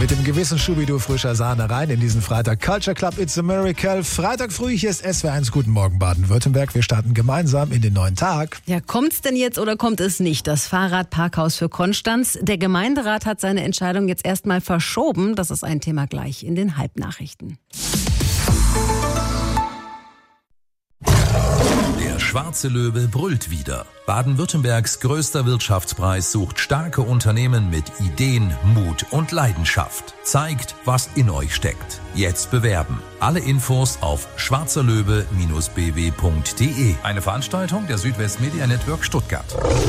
Mit dem gewissen Schubidu frischer Sahne rein in diesen Freitag. Culture Club, It's a Miracle. Freitag früh, hier ist SWR1. Guten Morgen, Baden-Württemberg. Wir starten gemeinsam in den neuen Tag. Ja, kommt's denn jetzt oder kommt es nicht? Das Fahrradparkhaus für Konstanz. Der Gemeinderat hat seine Entscheidung jetzt erstmal verschoben. Das ist ein Thema gleich in den Halbnachrichten. Der schwarze Löwe brüllt wieder. Baden-Württembergs größter Wirtschaftspreis sucht starke Unternehmen mit Ideen, Mut und Leidenschaft. Zeigt, was in euch steckt. Jetzt bewerben. Alle Infos auf schwarzerlöwe-bw.de. Eine Veranstaltung der Südwest Media Network Stuttgart.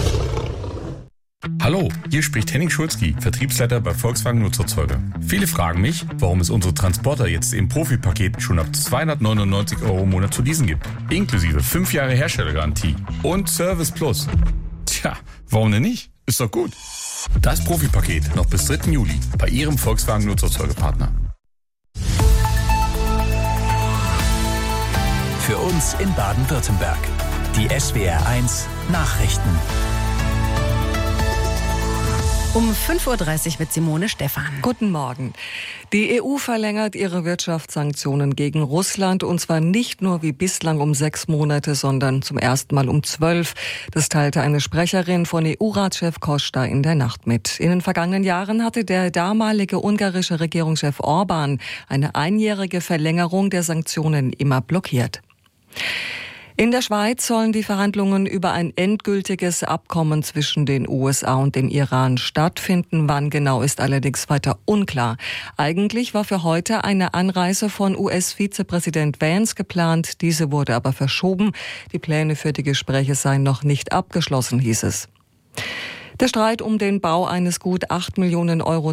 Hallo, hier spricht Henning Schulzki, Vertriebsleiter bei Volkswagen Nutzerzeuger. Viele fragen mich, warum es unsere Transporter jetzt im Profipaket schon ab 299 € im Monat zu leasen gibt. Inklusive 5 Jahre Herstellergarantie und Service Plus. Tja, warum denn nicht? Ist doch gut. Das Profipaket noch bis 3. Juli bei Ihrem Volkswagen Nutzerzeugerpartner. Für uns in Baden-Württemberg. Die SWR1 Nachrichten. Um 5.30 Uhr mit Simone Stephan. Guten Morgen. Die EU verlängert ihre Wirtschaftssanktionen gegen Russland und zwar nicht nur wie bislang um 6 Monate, sondern zum ersten Mal um 12. Das teilte eine Sprecherin von EU-Ratschef Costa in der Nacht mit. In den vergangenen Jahren hatte der damalige ungarische Regierungschef Orbán eine einjährige Verlängerung der Sanktionen immer blockiert. In der Schweiz sollen die Verhandlungen über ein endgültiges Abkommen zwischen den USA und dem Iran stattfinden. Wann genau ist allerdings weiter unklar. Eigentlich war für heute eine Anreise von US-Vizepräsident Vance geplant. Diese wurde aber verschoben. Die Pläne für die Gespräche seien noch nicht abgeschlossen, hieß es. Der Streit um den Bau eines gut 8 Millionen €